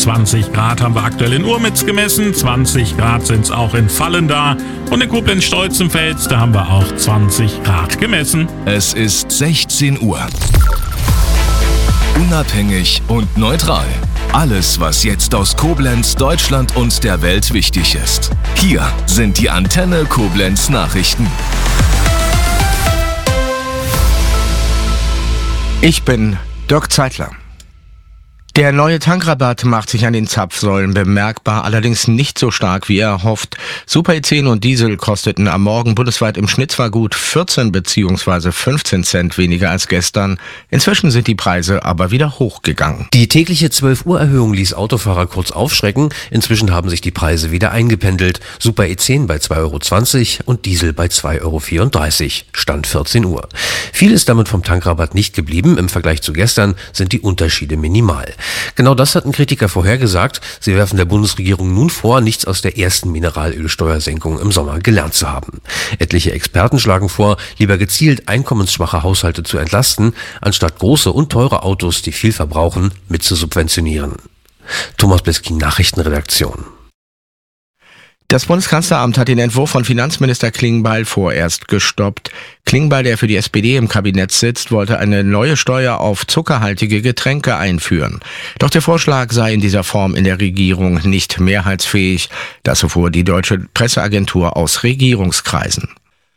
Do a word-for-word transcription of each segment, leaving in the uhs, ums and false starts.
zwanzig Grad haben wir aktuell in Urmitz gemessen, zwanzig Grad sind es auch in Vallendar und in Koblenz-Stolzenfels, da haben wir auch zwanzig Grad gemessen. Es ist sechzehn Uhr. Unabhängig und neutral. Alles, was jetzt aus Koblenz, Deutschland und der Welt wichtig ist. Hier sind die Antenne Koblenz Nachrichten. Ich bin Dirk Zeitler. Der neue Tankrabatt macht sich an den Zapfsäulen bemerkbar, allerdings nicht so stark, wie er hofft. Super E zehn und Diesel kosteten am Morgen bundesweit im Schnitt zwar gut vierzehn bzw. fünfzehn Cent weniger als gestern. Inzwischen sind die Preise aber wieder hochgegangen. Die tägliche zwölf Uhr Erhöhung ließ Autofahrer kurz aufschrecken. Inzwischen haben sich die Preise wieder eingependelt. Super E zehn bei zwei Euro zwanzig und Diesel bei zwei Euro vierunddreißig. Stand vierzehn Uhr. Viel ist damit vom Tankrabatt nicht geblieben. Im Vergleich zu gestern sind die Unterschiede minimal. Genau das hatten Kritiker vorhergesagt. Sie werfen der Bundesregierung nun vor, nichts aus der ersten Mineralölsteuersenkung im Sommer gelernt zu haben. Etliche Experten schlagen vor, lieber gezielt einkommensschwache Haushalte zu entlasten, anstatt große und teure Autos, die viel verbrauchen, mit zu subventionieren. Thomas Bliskin, Nachrichtenredaktion. Das Bundeskanzleramt hat den Entwurf von Finanzminister Klingbeil vorerst gestoppt. Klingbeil, der für die S P D im Kabinett sitzt, wollte eine neue Steuer auf zuckerhaltige Getränke einführen. Doch der Vorschlag sei in dieser Form in der Regierung nicht mehrheitsfähig. Das erfuhr die deutsche Presseagentur aus Regierungskreisen.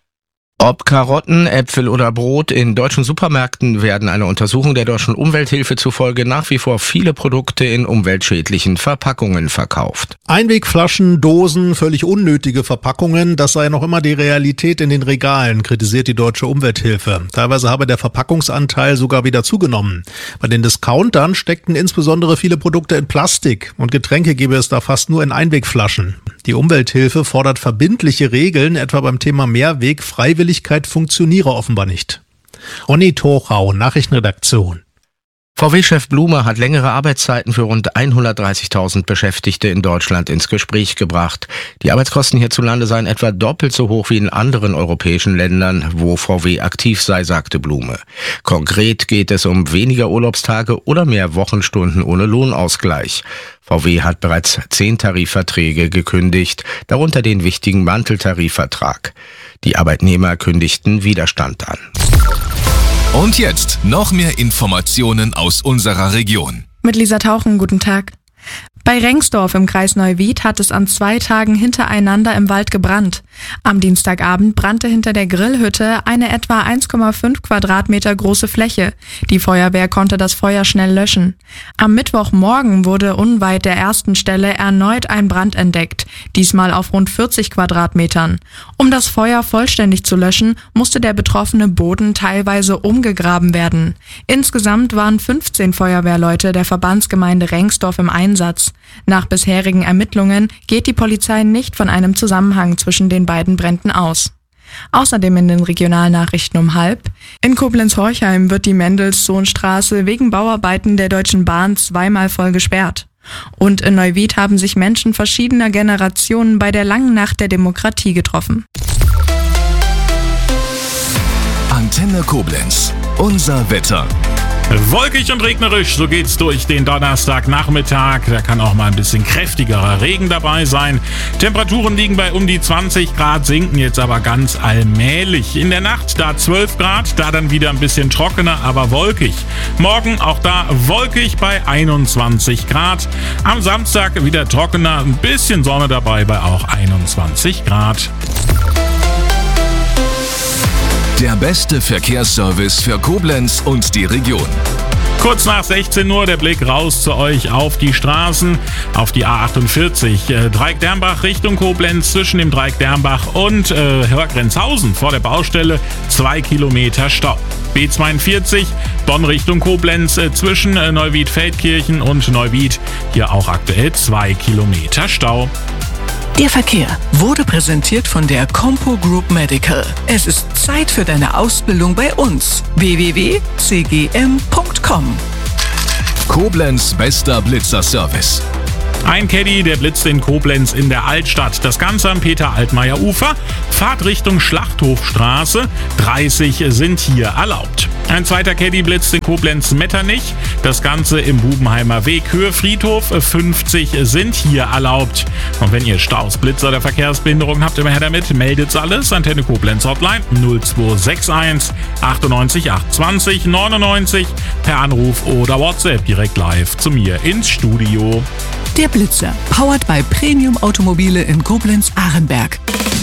Ob Karotten, Äpfel oder Brot, in deutschen Supermärkten werden einer Untersuchung der deutschen Umwelthilfe zufolge nach wie vor viele Produkte in umweltschädlichen Verpackungen verkauft. Einwegflaschen, Dosen, völlig unnötige Verpackungen, das sei noch immer die Realität in den Regalen, kritisiert die deutsche Umwelthilfe. Teilweise habe der Verpackungsanteil sogar wieder zugenommen. Bei den Discountern steckten insbesondere viele Produkte in Plastik und Getränke gebe es da fast nur in Einwegflaschen. Die Umwelthilfe fordert verbindliche Regeln, etwa beim Thema Mehrweg. Freiwilligkeit funktioniere offenbar nicht. Ronny Torau, Nachrichtenredaktion. V W-Chef Blume hat längere Arbeitszeiten für rund hundertdreißigtausend Beschäftigte in Deutschland ins Gespräch gebracht. Die Arbeitskosten hierzulande seien etwa doppelt so hoch wie in anderen europäischen Ländern, wo V W aktiv sei, sagte Blume. Konkret geht es um weniger Urlaubstage oder mehr Wochenstunden ohne Lohnausgleich. V W hat bereits zehn Tarifverträge gekündigt, darunter den wichtigen Manteltarifvertrag. Die Arbeitnehmer kündigten Widerstand an. Und jetzt noch mehr Informationen aus unserer Region. Mit Lisa Tauchen, guten Tag. Bei Rengsdorf im Kreis Neuwied hat es an zwei Tagen hintereinander im Wald gebrannt. Am Dienstagabend brannte hinter der Grillhütte eine etwa eins Komma fünf Quadratmeter große Fläche. Die Feuerwehr konnte das Feuer schnell löschen. Am Mittwochmorgen wurde unweit der ersten Stelle erneut ein Brand entdeckt, diesmal auf rund vierzig Quadratmetern. Um das Feuer vollständig zu löschen, musste der betroffene Boden teilweise umgegraben werden. Insgesamt waren fünfzehn Feuerwehrleute der Verbandsgemeinde Rengsdorf im Einsatz. Nach bisherigen Ermittlungen geht die Polizei nicht von einem Zusammenhang zwischen den beiden Bränden aus. Außerdem in den Regionalnachrichten um halb. In Koblenz-Horchheim wird die Mendelssohnstraße wegen Bauarbeiten der Deutschen Bahn zweimal voll gesperrt. Und in Neuwied haben sich Menschen verschiedener Generationen bei der langen Nacht der Demokratie getroffen. Antenne Koblenz, unser Wetter. Wolkig und regnerisch, so geht's durch den Donnerstagnachmittag. Da kann auch mal ein bisschen kräftigerer Regen dabei sein. Temperaturen liegen bei um die zwanzig Grad, sinken jetzt aber ganz allmählich. In der Nacht da zwölf Grad, da dann wieder ein bisschen trockener, aber wolkig. Morgen auch da wolkig bei einundzwanzig Grad. Am Samstag wieder trockener, ein bisschen Sonne dabei bei auch einundzwanzig Grad. Der beste Verkehrsservice für Koblenz und die Region. Kurz nach sechzehn Uhr der Blick raus zu euch auf die Straßen, auf die A achtundvierzig, äh, Dreieck-Dermbach Richtung Koblenz, zwischen dem Dreieck-Dermbach und äh, Hörgrenzhausen vor der Baustelle zwei Kilometer Stau. B zweiundvierzig, Bonn Richtung Koblenz, äh, zwischen äh, Neuwied-Feldkirchen und Neuwied, hier auch aktuell zwei Kilometer Stau. Der Verkehr wurde präsentiert von der Compo Group Medical. Es ist Zeit für deine Ausbildung bei uns. w w w punkt c g m punkt com. Koblenz bester Blitzerservice. Ein Caddy, der blitzt in Koblenz in der Altstadt. Das Ganze am Peter-Altmaier-Ufer. Fahrt Richtung Schlachthofstraße. dreißig sind hier erlaubt. Ein zweiter Caddy blitzt in Koblenz-Metternich. Das Ganze im Bubenheimer Weg. Höhe Friedhof, fünfzig sind hier erlaubt. Und wenn ihr Staus, Blitzer oder Verkehrsbehinderungen habt, immer her damit, meldet's alles. Antenne Koblenz Hotline null zwei sechs eins achtundneunzig achtundzwanzig neunundneunzig per Anruf oder WhatsApp direkt live zu mir ins Studio. Der Blitzer, powered by Premium Automobile in Koblenz-Arenberg.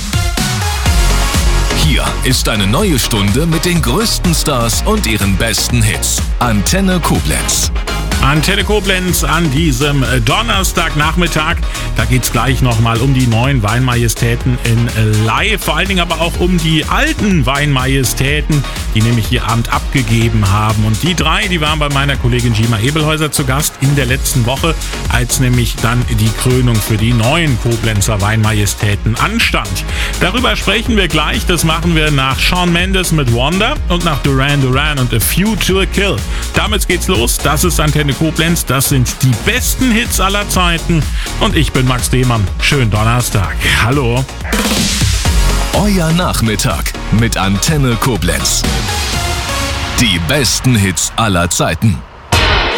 Hier ist eine neue Stunde mit den größten Stars und ihren besten Hits. Antenne Koblenz. Antenne Koblenz an diesem Donnerstagnachmittag. Da geht's gleich nochmal um die neuen Weinmajestäten in Live. Vor allen Dingen aber auch um die alten Weinmajestäten, die nämlich ihr Amt abgegeben haben. Und die drei, die waren bei meiner Kollegin Gima Ebelhäuser zu Gast in der letzten Woche, als nämlich dann die Krönung für die neuen Koblenzer Weinmajestäten anstand. Darüber sprechen wir gleich. Das machen wir nach Shawn Mendes mit Wonder und nach Duran Duran und A Few to a Kill. Damit geht's los. Das ist Antenne Koblenz. Das sind die besten Hits aller Zeiten. Und ich bin Max Demann. Schönen Donnerstag. Hallo. Euer Nachmittag mit Antenne Koblenz. Die besten Hits aller Zeiten.